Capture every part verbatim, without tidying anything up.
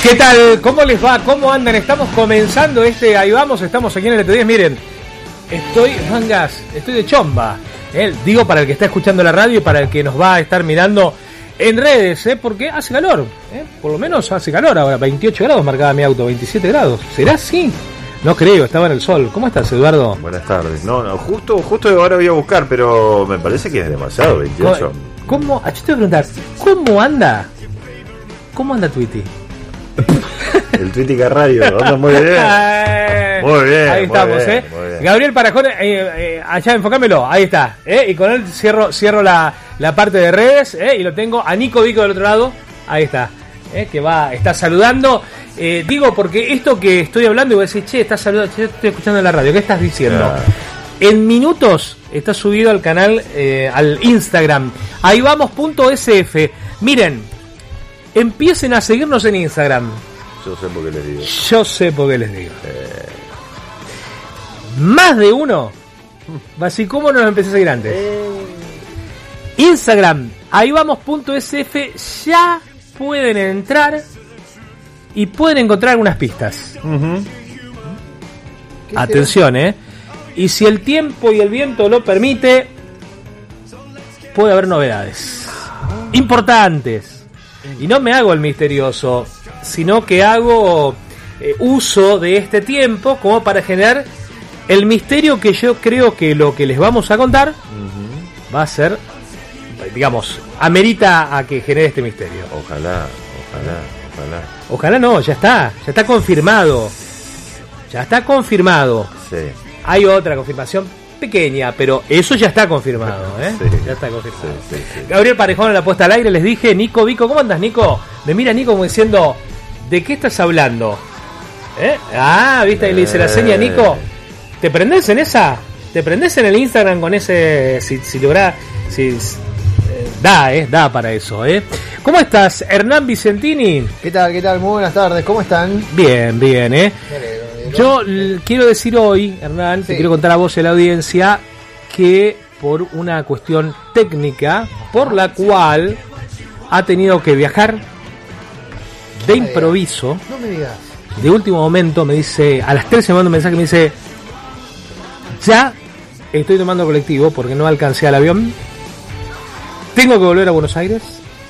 ¿Qué tal? ¿Cómo les va? ¿Cómo andan? Estamos comenzando este Ahí Vamos, estamos aquí en el E T diez. Miren, estoy, mangas, estoy de chomba. ¿eh? Digo para el que está escuchando la radio y para el que nos va a estar mirando en redes, ¿eh? Porque hace calor. ¿eh? Por lo menos hace calor ahora. veintiocho grados marcaba mi auto, veintisiete grados. ¿Será así? No creo, estaba en el sol. ¿Cómo estás, Eduardo? Buenas tardes. No, no, justo, justo ahora voy a buscar, pero me parece que es demasiado, veintiocho. ¿Cómo? Ah, yo te voy a preguntar, ¿cómo anda? ¿Cómo anda Twitty? El Twitty Radio, anda muy bien. Muy bien. Ahí estamos, bien, ¿eh? Gabriel Parajón, eh, eh, allá enfocámelo, ahí está, ¿eh? Y con él cierro, cierro la, la parte de redes, ¿eh? Y lo tengo a Nico Vico del otro lado, ahí está, ¿eh? Que va, está saludando. Eh, digo, porque esto que estoy hablando, y voy a decir, che, estás saludando, che, estoy escuchando en la radio, ¿qué estás diciendo? Yeah. En minutos está subido al canal, eh, al Instagram, ahí vamos punto S F. Miren, empiecen a seguirnos en Instagram. Yo sé por qué les digo. Yo sé por qué les digo. Eh. Más de uno va a decir, ¿cómo no nos empecé a seguir antes? Eh. Instagram, ahí vamos punto S F, ya pueden entrar y pueden encontrar algunas pistas. Uh-huh. Atención, eh. Y si el tiempo y el viento lo permite, puede haber novedades importantes. Y no me hago el misterioso, sino que hago eh, uso de este tiempo como para generar el misterio que yo creo que lo que les vamos a contar uh-huh. va a ser, digamos, amerita a que genere este misterio. Ojalá, ojalá, ojalá. Ojalá no, ya está, ya está confirmado. Ya está confirmado. Sí. Hay otra confirmación pequeña, pero eso ya está confirmado, ¿eh? Sí, ya está confirmado. Sí, sí, sí. Gabriel Parejón en la puesta al aire, les dije, Nico Vico, ¿cómo andas, Nico? Me mira Nico como diciendo, ¿de qué estás hablando? ¿Eh? Ah, ¿viste? Ahí le dice la seña, Nico, ¿te prendés en esa? ¿Te prendés en el Instagram con ese, si, si lográs, si, eh, da, eh, da para eso, ¿eh? ¿Cómo estás, Hernán Vicentini? ¿Qué tal, qué tal? Muy buenas tardes, ¿cómo están? Bien, bien, ¿eh? Yo l- quiero decir hoy, Hernán, sí. Te quiero contar a vos y a la audiencia que por una cuestión técnica, por la cual ha tenido que viajar de no improviso, no me digas. De último momento, me dice, a las trece me manda un mensaje, me dice, ya estoy tomando colectivo porque no alcancé al avión, tengo que volver a Buenos Aires,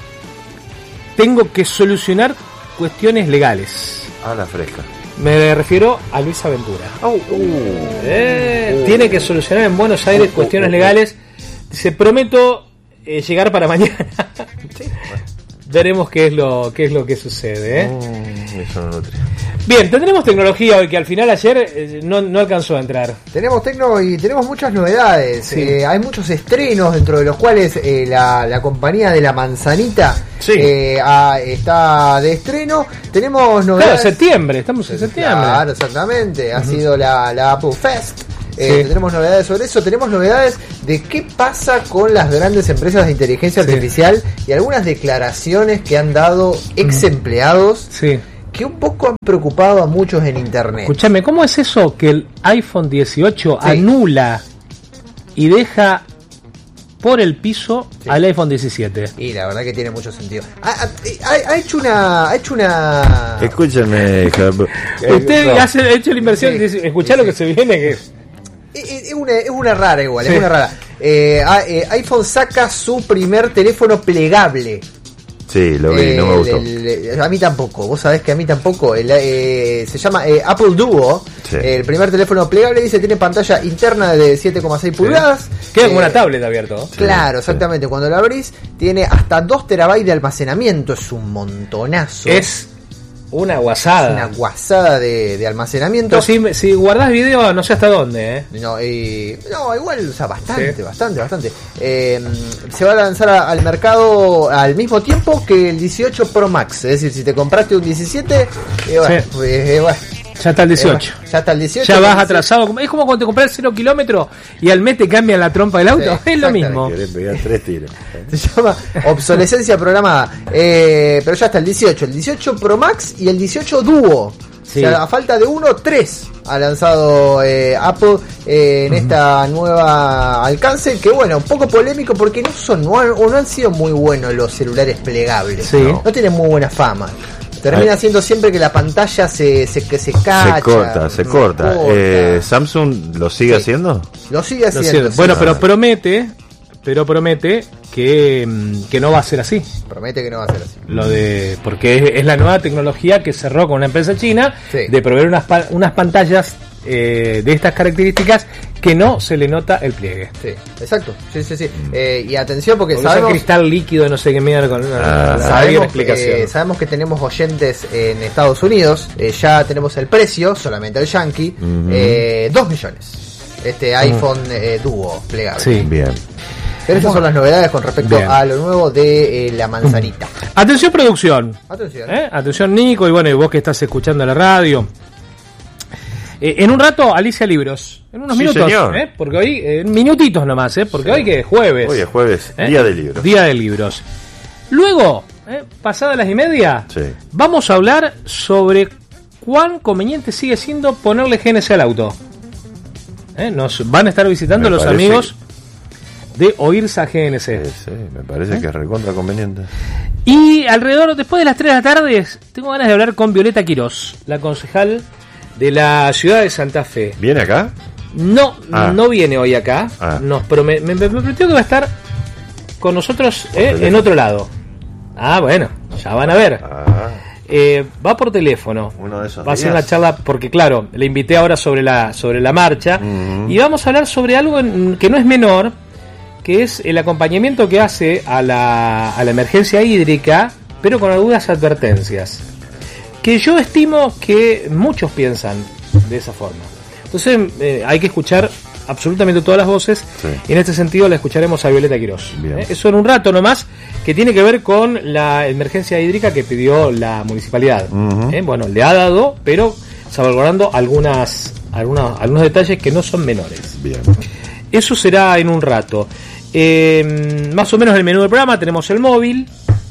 tengo que solucionar cuestiones legales. A la fresca. Me refiero a Luis Aventura. Oh, uh, eh, uh, tiene que solucionar en Buenos Aires uh, cuestiones uh, uh, legales. Se prometo eh, llegar para mañana. Sí. Veremos qué es lo qué es lo que sucede. ¿eh? Uh, eso no lo tenía. Bien, tendremos tecnología hoy que al final ayer eh, no, no alcanzó a entrar. Tenemos tecno y tenemos muchas novedades. Sí. Eh, hay muchos estrenos dentro de los cuales eh, la, la compañía de la manzanita sí. eh, a, está de estreno. Tenemos novedades. Claro, septiembre, estamos en septiembre. Claro, exactamente. Ha uh-huh. sido la, la Apple Fest. Eh, sí. Tenemos novedades sobre eso, tenemos novedades de qué pasa con las grandes empresas de inteligencia sí. artificial y algunas declaraciones que han dado ex empleados sí. que un poco han preocupado a muchos en internet. Escúchame, ¿cómo es eso que el iPhone dieciocho sí. anula y deja por el piso sí. al iPhone diecisiete? Y la verdad que tiene mucho sentido. Ha, ha, ha hecho una... Ha hecho una... Escúchame, hija. Usted no. hace, ha hecho la inversión sí. y dice, escuchá sí. lo que se viene, que... Es una, es una rara igual, sí. es una rara. Eh, eh, iPhone saca su primer teléfono plegable. Sí, lo vi, eh, no me gustó. El, el, a mí tampoco, vos sabés que a mí tampoco. El, eh, se llama eh, Apple Duo. Sí. El primer teléfono plegable, dice, tiene pantalla interna de siete coma seis sí. pulgadas. Queda eh, como una tablet abierto. Claro, exactamente. Sí. Cuando lo abrís, tiene hasta dos terabytes de almacenamiento. Es un montonazo. Es una guasada. Es una guasada de, de almacenamiento. Pero si, si guardás video, no sé hasta dónde, ¿eh? No, eh, no igual, o sea, bastante, sí. bastante, bastante. Eh, se va a lanzar a, al mercado al mismo tiempo que el dieciocho Pro Max. Es decir, si te compraste un diecisiete, eh, bueno, sí. pues, eh, bueno. Ya está el dieciocho. Eh, ya está el dieciocho. Ya vas atrasado. Es como cuando te compras cero kilómetros y al mes te cambian la trompa del auto. Sí, es lo mismo. Pegar tres tiros. Se llama obsolescencia programada. Eh, pero ya está el dieciocho. El dieciocho Pro Max y el dieciocho Duo. Sí. O sea, a falta de uno, tres ha lanzado eh, Apple eh, en uh-huh. esta nueva alcance. Que bueno, un poco polémico porque no son no han, o no han sido muy buenos los celulares plegables. Sí. No, no tienen muy buena fama. termina siendo siempre que la pantalla se, se, que se cacha. Se corta, se corta. corta. Eh, ¿Samsung lo sigue sí. haciendo? Lo sigue haciendo. Lo sigue. Bueno, sí. pero promete, pero promete que, que no va a ser así. Promete que no va a ser así. Lo de porque es, es la nueva tecnología que cerró con una empresa china sí. de proveer unas, unas pantallas eh, de estas características que no se le nota el pliegue. Sí, exacto. Sí, sí, sí. Eh, y atención porque, porque sabemos cristal líquido, no sé qué mierda con una, ah, sabemos, explicación. Eh, sabemos que tenemos oyentes en Estados Unidos. Eh, ya tenemos el precio, solamente el Yankee, uh-huh. eh, dos millones. Este iPhone uh-huh. eh, Duo plegable. Sí, bien. Pero esas son las novedades con respecto bien. a lo nuevo de eh, la manzanita. Atención producción. Atención. ¿Eh? Atención Nico y bueno, y vos que estás escuchando la radio. Eh, en un rato Alicia Libros. En unos sí, minutos. ¿eh? Porque hoy, eh, minutitos nomás, ¿eh? Porque sí. hoy que es jueves. Hoy es jueves, ¿eh? día de libros. Día de libros. Luego, ¿eh? pasadas las y media, sí. vamos a hablar sobre cuán conveniente sigue siendo ponerle G N C al auto. ¿Eh? Nos van a estar visitando me los amigos que... de Oirsa G N C. Sí, sí, me parece ¿Eh? que es recontra conveniente. Y alrededor, después de las tres de la tarde, tengo ganas de hablar con Violeta Quirós, la concejal de la ciudad de Santa Fe. ¿Viene acá? No, ah. no viene hoy acá. Ah. Nos prome- me, me prometió que va a estar con nosotros eh, en otro lado. Ah, bueno, ya van a ver. Ah. Eh, va por teléfono. Uno de esos va a ser una charla porque claro, le invité ahora sobre la sobre la marcha uh-huh. y vamos a hablar sobre algo en, que no es menor, que es el acompañamiento que hace a la a la emergencia hídrica, pero con algunas advertencias que yo estimo que muchos piensan de esa forma. Entonces eh, hay que escuchar absolutamente todas las voces sí. y en este sentido la escucharemos a Violeta Quirós. ¿Eh? Eso en un rato nomás, que tiene que ver con la emergencia hídrica que pidió la municipalidad. Uh-huh. ¿Eh? Bueno, le ha dado, pero salvaguardando algunas, algunas algunos detalles que no son menores. Bien. Eso será en un rato. Eh, más o menos el menú del programa tenemos el móvil.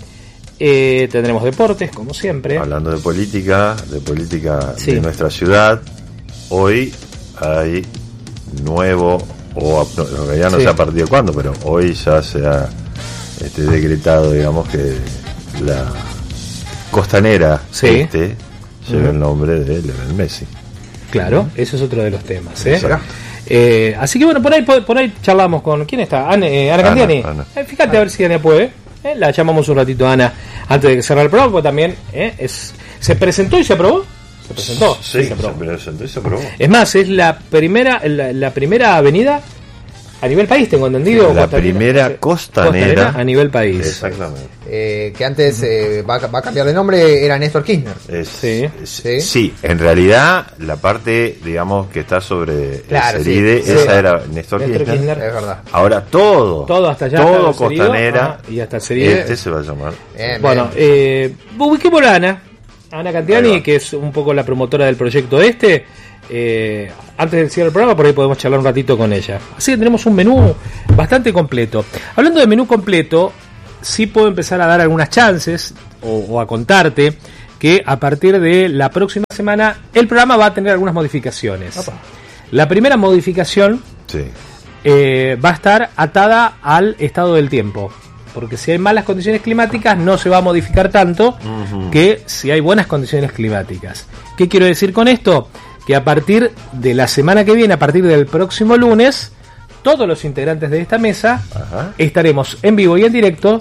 Eh, tendremos deportes, como siempre. Hablando de política, de política sí. de nuestra ciudad, hoy hay nuevo, o no, en realidad no sí. sé a partir de cuándo, pero hoy ya se ha este, decretado, digamos, que la costanera sí. este lleva uh-huh. el nombre de Lionel Messi. Claro, uh-huh. ese es otro de los temas. ¿eh? Eh, así que bueno, por ahí por ahí charlamos con... ¿Quién está? Ana, eh, Ana Candiani. Ana, Ana. Eh, fíjate Ana. A ver si Ana puede. Eh, la llamamos un ratito a Ana antes de que cerrar el programa, porque también eh, es, se presentó y se aprobó. Se presentó. Sí, se, aprobó. se presentó y se aprobó. Es más, es la primera la, la primera avenida a nivel país, tengo entendido. La primera costanera, costanera a nivel país. Exactamente. Eh, que antes eh, va, va a cambiar de nombre, era Néstor Kirchner. Es, sí. Es, sí. Sí, en realidad la parte, digamos, que está sobre claro, el Ceride, sí, esa sí. era Néstor, Néstor Kirchner. Kirchner. Es verdad. Ahora todo, todo hasta allá, todo hasta el costanera, ah, y hasta el Ceride. Este se va a llamar. Bien, bueno, bien. eh, ubiquemos a Ana, Ana Candiani, que es un poco la promotora del proyecto este. Eh, antes de cierre el programa, por ahí podemos charlar un ratito con ella. Así que tenemos un menú bastante completo. Hablando de menú completo, sí puedo empezar a dar algunas chances o, o a contarte que a partir de la próxima semana el programa va a tener algunas modificaciones. Opa. La primera modificación Sí. eh, va a estar atada al estado del tiempo. Porque si hay malas condiciones climáticas no se va a modificar tanto Uh-huh. que si hay buenas condiciones climáticas. ¿Qué quiero decir con esto? Que a partir de la semana que viene, a partir del próximo lunes, todos los integrantes de esta mesa Ajá. estaremos en vivo y en directo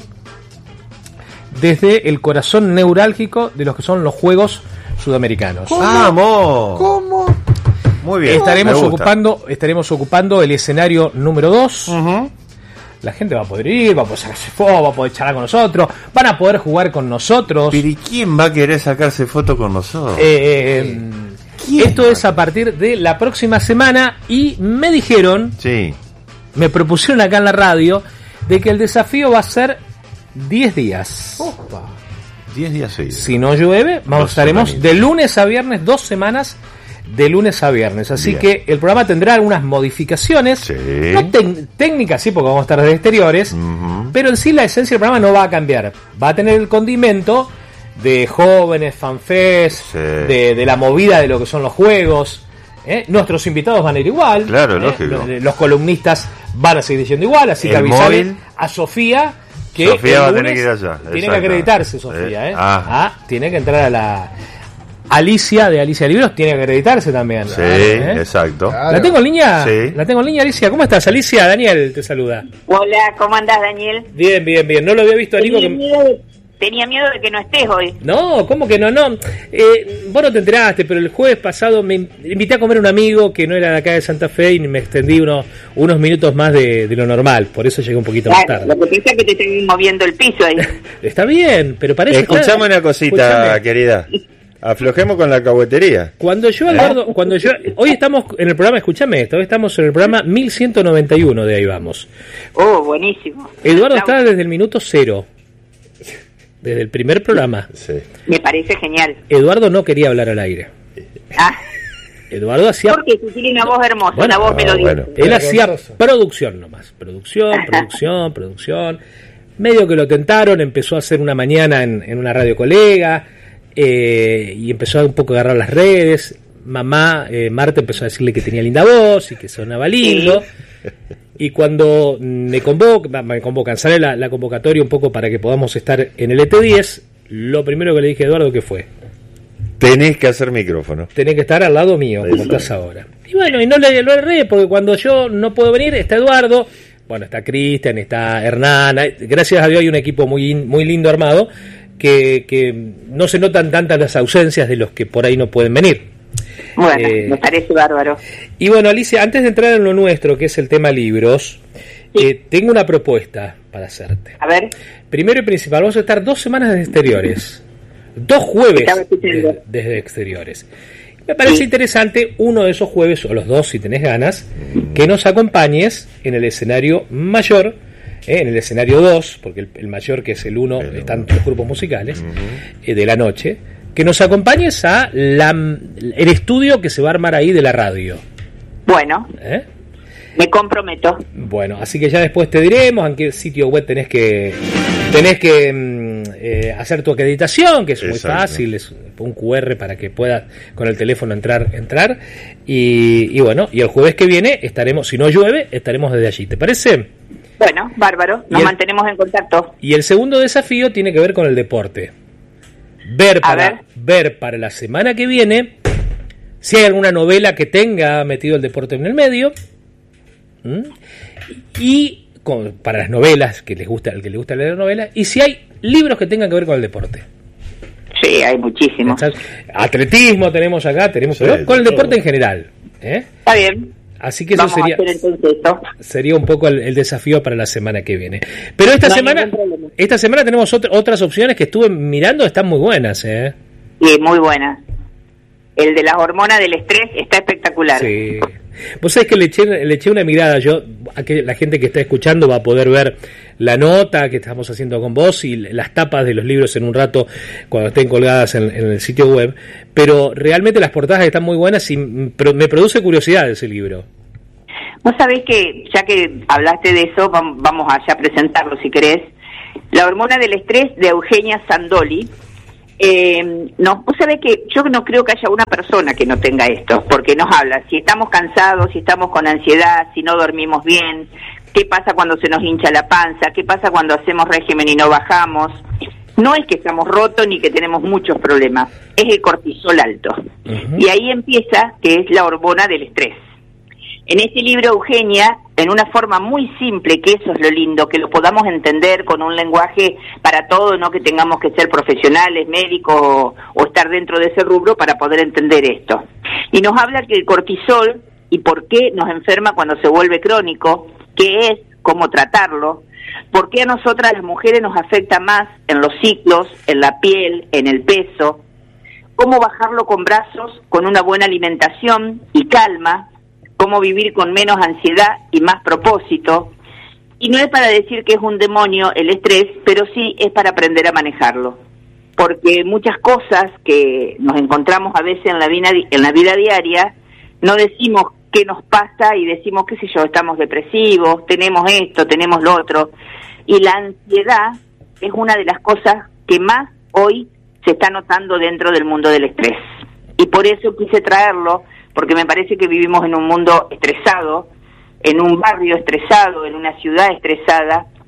desde el corazón neurálgico de los que son los Juegos Sudamericanos. ¿Cómo? ¡Vamos! ¿Cómo? Muy bien. Estaremos me gusta. ocupando, estaremos ocupando el escenario número dos. Uh-huh. La gente va a poder ir, va a poder sacarse fotos, va a poder charlar con nosotros, van a poder jugar con nosotros. Pero ¿y quién va a querer sacarse foto con nosotros? Eh, esto es a partir de la próxima semana y me dijeron, Sí. me propusieron acá en la radio, de que el desafío va a ser diez días. Opa. diez días seguidos. Si no llueve, vamos, Dos estaremos semanitas. de lunes a viernes, dos semanas de lunes a viernes. Así Bien. que el programa tendrá algunas modificaciones, Sí. no tec- técnicas, sí, porque vamos a estar desde exteriores, Ujú. pero en sí la esencia del programa no va a cambiar. Va a tener el condimento de jóvenes, fanfest, Sí. de, de la movida de lo que son los juegos. ¿eh? Nuestros invitados van a ir igual. Claro, ¿eh? lógico. Los, los columnistas van a seguir diciendo igual, así que El avisarle móvil. a Sofía que Sofía va a tener que ir allá. Tiene que acreditarse, Sofía, ¿eh? Ah. ah, tiene que entrar a la Alicia de Alicia Libros, tiene que acreditarse también. Sí, ¿eh? exacto. Claro. ¿La tengo en línea? Sí. La tengo en línea, Alicia. ¿Cómo estás, Alicia? Daniel te saluda. Hola, ¿cómo andás, Daniel? Bien, bien, bien. No lo había visto a Nico. Tenía, Que... miedo de, tenía miedo de que no estés hoy. No, ¿cómo que no? No, eh, vos no te enteraste, pero el jueves pasado me invité a comer un amigo que no era de acá de Santa Fe y me extendí unos, unos minutos más de, de lo normal. Por eso llegué un poquito Claro, más tarde. lo que pasa es que te estoy moviendo el piso ahí. Está bien, pero parece... Escuchame una cosita, Escuchame. querida. Aflojemos con la cahuetería. Cuando yo, Eduardo, cuando yo... Hoy estamos en el programa, escúchame esto, hoy estamos en el programa mil ciento noventa y uno, de Ahí Vamos. Oh, buenísimo. Eduardo Estamos- está desde el minuto cero. Desde el primer programa. Sí. Me parece genial. Eduardo no quería hablar al aire. Ah, Eduardo hacía... porque si tiene una voz hermosa, Bueno, una voz ah, melodiosa. bueno. Él hacía Vergonzoso. producción nomás. Producción, producción, producción. Medio que lo tentaron, empezó a hacer una mañana en, en una radio colega, eh, y empezó a un poco a agarrar las redes. Mamá, eh, Marta, empezó a decirle que tenía linda voz y que sonaba lindo. Y cuando me convocan, me convocan, sale la, la convocatoria un poco para que podamos estar en el E T diez, lo primero que le dije a Eduardo, ¿qué fue? Tenés que hacer micrófono. Tenés que estar al lado mío, como Sí. estás ahora. Y bueno, y no le lo erré, porque cuando yo no puedo venir, está Eduardo, bueno, está Cristian, está Hernán, hay- gracias a Dios hay un equipo muy muy lindo armado, que, que no se notan tantas las ausencias de los que por ahí no pueden venir. Bueno, Eh, me parece bárbaro. Y bueno, Alicia, antes de entrar en lo nuestro, que es el tema libros, Sí. eh, tengo una propuesta para hacerte. A ver, Primero y principal, vamos a estar dos semanas desde exteriores. Dos jueves Estaba escuchando. desde, desde exteriores. Me parece Sí. interesante uno de esos jueves, o los dos si tenés ganas, que nos acompañes en el escenario mayor, eh, en el escenario dos, porque el, el mayor, que es el uno, El están uno. los grupos musicales, eh, de la noche, que nos acompañes a la, el estudio que se va a armar ahí de la radio. bueno, ¿eh? me comprometo. Bueno, así que ya después te diremos en qué sitio web tenés que tenés que mm, eh, hacer tu acreditación, que es muy Exacto. fácil, es un Q R para que puedas con el teléfono entrar entrar y, y bueno, y el jueves que viene estaremos, si no llueve, estaremos desde allí, ¿te parece? Bueno, bárbaro, Y nos el- mantenemos en contacto. Y el segundo desafío tiene que ver con el deporte. Ver A para ver. ver para la semana que viene si hay alguna novela que tenga metido el deporte en el medio. ¿Mm? Y con- para las novelas que les gusta, al que le gusta leer novelas, y si hay libros que tengan que ver con el deporte. Sí, hay muchísimos. Atletismo tenemos acá, tenemos Sí, pero con el de deporte todo. en general. ¿eh? Está bien. Así que eso Vamos sería a hacer entonces eso. sería un poco el, el desafío para la semana que viene. Pero esta No hay semana ningún problema. esta semana tenemos otra- otras opciones que estuve mirando, están muy buenas. ¿eh? Sí, muy buena. El de las hormonas del estrés está espectacular. Sí. Vos sabés que le eché, le eché una mirada, yo, a que la gente que está escuchando va a poder ver la nota que estamos haciendo con vos y las tapas de los libros en un rato cuando estén colgadas en, en el sitio web, pero realmente las portadas están muy buenas y mm, pro- me produce curiosidad ese libro. Vos sabés que, ya que hablaste de eso, vam- vamos allá a presentarlo si querés. La hormona del estrés de Eugenia Sandoli. Eh, no, vos sabés que yo no creo que haya una persona que no tenga esto, porque nos habla si estamos cansados, si estamos con ansiedad, si no dormimos bien, qué pasa cuando se nos hincha la panza, qué pasa cuando hacemos régimen y no bajamos. No es que estamos rotos ni que tenemos muchos problemas, es el cortisol alto. Ujú. Y ahí empieza, que es la hormona del estrés. En este libro, Eugenia, en una forma muy simple, que eso es lo lindo, que lo podamos entender con un lenguaje para todo, no que tengamos que ser profesionales, médicos o, o estar dentro de ese rubro para poder entender esto. Y nos habla que el cortisol y por qué nos enferma cuando se vuelve crónico, qué es, cómo tratarlo, por qué a nosotras las mujeres nos afecta más en los ciclos, en la piel, en el peso, cómo bajarlo con brazos, con una buena alimentación y calma, cómo vivir con menos ansiedad y más propósito. Y no es para decir que es un demonio el estrés, pero sí es para aprender a manejarlo. Porque muchas cosas que nos encontramos a veces en la vida, en la vida diaria, no decimos qué nos pasa y decimos, qué sé yo, estamos depresivos, tenemos esto, tenemos lo otro. Y la ansiedad es una de las cosas que más hoy se está notando dentro del mundo del estrés. Y por eso quise traerlo, porque me parece que vivimos en un mundo estresado, en un barrio estresado, en una ciudad estresada,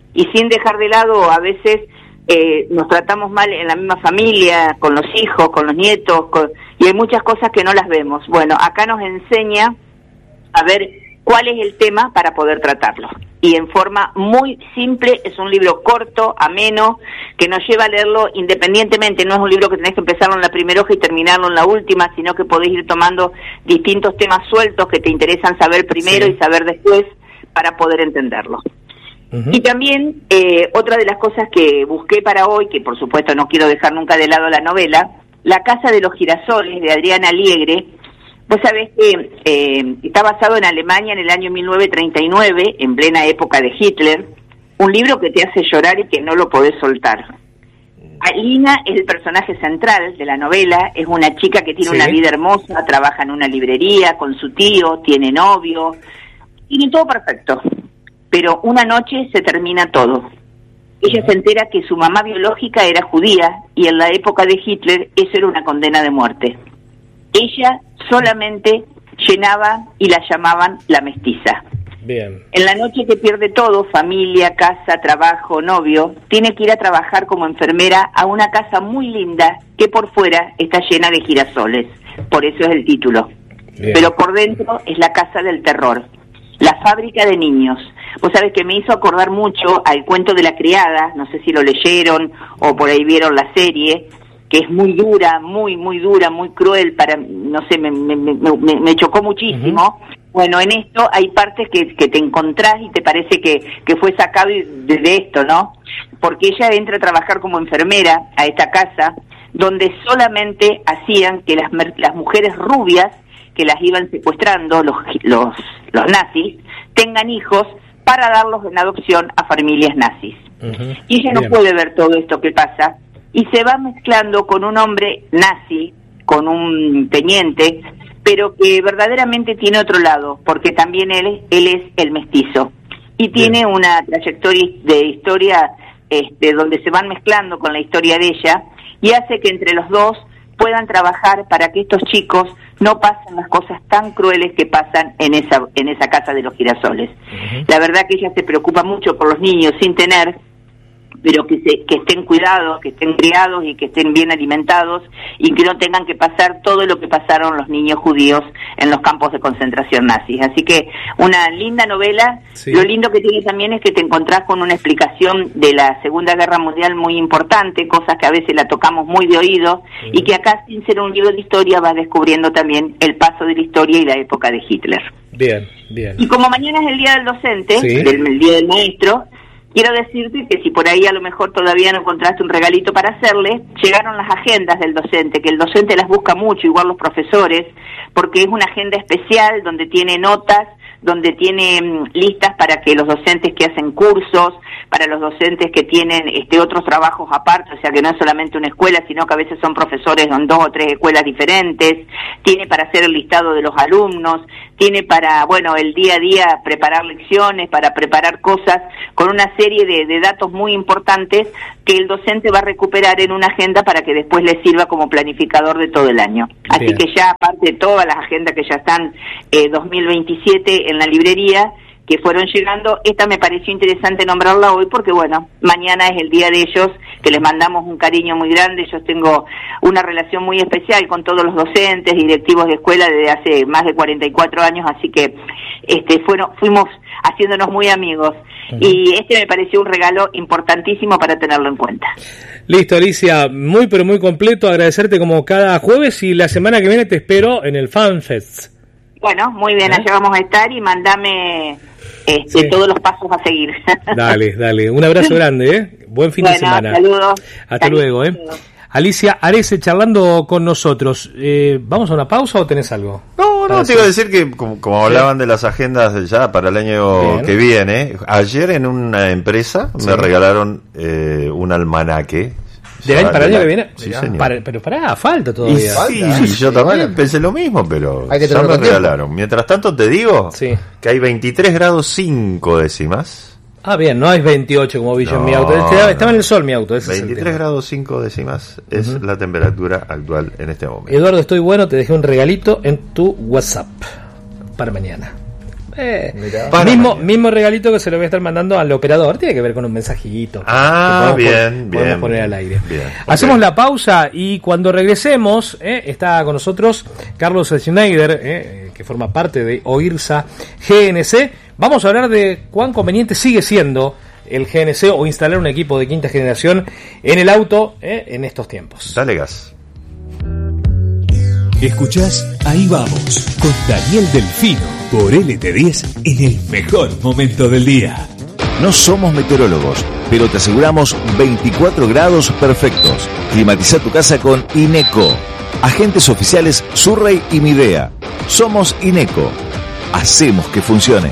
y sin dejar de lado a veces eh, nos tratamos mal en la misma familia, con los hijos, con los nietos, con, y hay muchas cosas que no las vemos. Bueno, acá nos enseña a ver cuál es el tema para poder tratarlo. Y en forma muy simple, es un libro corto, ameno, que nos lleva a leerlo independientemente. No es un libro que tenés que empezarlo en la primera hoja y terminarlo en la última, sino que podés ir tomando distintos temas sueltos que te interesan saber primero sí. y saber después para poder entenderlo. Uh-huh. Y también, eh, otra de las cosas que busqué para hoy, que por supuesto no quiero dejar nunca de lado la novela, La Casa de los Girasoles, de Adriana Aligre. Vos sabés que eh, está basado en Alemania en el año mil novecientos treinta y nueve, en plena época de Hitler, un libro que te hace llorar y que no lo podés soltar. Alina es el personaje central de la novela, es una chica que tiene sí. una vida hermosa, trabaja en una librería con su tío, tiene novio, tiene todo perfecto, pero una noche se termina todo. Ella se entera que su mamá biológica era judía y en la época de Hitler eso era una condena de muerte. Ella solamente llenaba y la llamaban la mestiza. Bien. En la noche que pierde todo, familia, casa, trabajo, novio, tiene que ir a trabajar como enfermera a una casa muy linda que por fuera está llena de girasoles. Por eso es el título. Bien. Pero por dentro es la casa del terror, la fábrica de niños. Vos sabés que me hizo acordar mucho al cuento de la criada, no sé si lo leyeron o por ahí vieron la serie, que es muy dura, muy, muy dura, muy cruel, para, no sé, me, me, me, me chocó muchísimo. Uh-huh. Bueno, en esto hay partes que, que te encontrás y te parece que, que fue sacado de, de esto, ¿no? Porque ella entra a trabajar como enfermera a esta casa, donde solamente hacían que las, las mujeres rubias, que las iban secuestrando los, los, los nazis, tengan hijos para darlos en adopción a familias nazis. Uh-huh. Y ella no Bien. puede ver todo esto que pasa, y se va mezclando con un hombre nazi, con un teniente, pero que verdaderamente tiene otro lado, porque también él, él es el mestizo, y tiene Bien. una trayectoria de historia este, donde se van mezclando con la historia de ella, y hace que entre los dos puedan trabajar para que estos chicos no pasen las cosas tan crueles que pasan en esa, en esa casa de los girasoles. Uh-huh. La verdad que ella se preocupa mucho por los niños sin tener, pero que se, que estén cuidados, que estén criados y que estén bien alimentados y que no tengan que pasar todo lo que pasaron los niños judíos en los campos de concentración nazis. Así que una linda novela. Sí. Lo lindo que tiene también es que te encontrás con una explicación de la Segunda Guerra Mundial muy importante, cosas que a veces la tocamos muy de oído, uh-huh. y que acá, sin ser un libro de historia, vas descubriendo también el paso de la historia y la época de Hitler. Bien, bien. Y como mañana es el Día del Docente, sí. del, el Día del Maestro, quiero decirte que si por ahí a lo mejor todavía no encontraste un regalito para hacerle, llegaron las agendas del docente, que el docente las busca mucho, igual los profesores, porque es una agenda especial donde tiene notas, donde tiene um, listas para que los docentes que hacen cursos, para los docentes que tienen este otros trabajos aparte, o sea que no es solamente una escuela, sino que a veces son profesores en dos o tres escuelas diferentes, tiene para hacer el listado de los alumnos, tiene para, bueno, el día a día preparar lecciones, para preparar cosas, con una serie de, de datos muy importantes que el docente va a recuperar en una agenda para que después le sirva como planificador de todo el año. Así Bien. que ya, aparte de todas las agendas que ya están eh, dos mil veintisiete en la librería, que fueron llegando, esta me pareció interesante nombrarla hoy porque, bueno, mañana es el día de ellos, que les mandamos un cariño muy grande. Yo tengo una relación muy especial con todos los docentes, directivos de escuela desde hace más de cuarenta y cuatro años, así que este fueron, fuimos haciéndonos muy amigos. Uh-huh. Y este me pareció un regalo importantísimo para tenerlo en cuenta. Listo, Alicia, muy pero muy completo, agradecerte como cada jueves y la semana que viene te espero en el FanFest. Bueno, muy bien, ¿Eh? allá vamos a estar y mandame este, sí. todos los pasos a seguir. Dale, dale, un abrazo grande, ¿eh? Buen fin bueno, de semana. Saludos. Hasta Saludos. luego, ¿eh? Alicia Arese charlando con nosotros. Eh, ¿Vamos a una pausa o tenés algo? No, no, te iba a decir que como, como hablaban de las agendas ya para el año Bien. que viene, ayer en una empresa sí. me regalaron eh, un almanaque. ¿De año para el año que viene? Sí, señor. Para, pero pará, falta todavía. Sí, sí, sí, yo también bueno. pensé lo mismo, pero hay que ya me regalaron. Tiempo. Mientras tanto te digo sí. que hay veintitrés grados cinco décimas. Ah, bien, no es veintiocho como vi yo no, en mi auto. Estaba, estaba en el sol mi auto. Ese veintitrés grados cinco décimas es uh-huh. la temperatura actual en este momento. Eduardo, estoy bueno, te dejé un regalito en tu WhatsApp para mañana. Eh, mismo, mismo regalito que se lo voy a estar mandando al operador. Tiene que ver con un mensajito. Ah, que bien, podemos, bien. podemos poner al aire. Bien, Hacemos okay. la pausa y cuando regresemos, eh, está con nosotros Carlos Schneider, eh, que forma parte de OIRSA G N C. Vamos a hablar de cuán conveniente sigue siendo el G N C o instalar un equipo de quinta generación en el auto eh, en estos tiempos. Dale gas. Escuchás Ahí Vamos con Daniel Delfino por L T diez en el mejor momento del día. No somos meteorólogos, pero te aseguramos veinticuatro grados perfectos. Climatiza tu casa con INECO. Agentes oficiales Surrey y Midea. Somos INECO. Hacemos que funcione.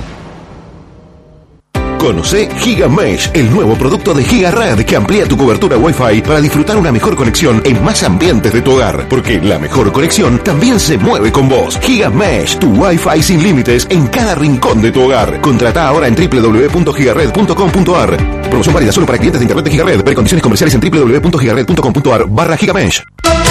Conoce GigaMesh, el nuevo producto de GigaRed que amplía tu cobertura Wi-Fi para disfrutar una mejor conexión en más ambientes de tu hogar. Porque la mejor conexión también se mueve con vos. GigaMesh, tu Wi-Fi sin límites en cada rincón de tu hogar. Contrata ahora en doble u doble u doble u punto gigared punto com punto a r. Promoción válida solo para clientes de internet de GigaRed. Ver condiciones comerciales en doble u doble u doble u punto gigared punto com punto a r barra GigaMesh.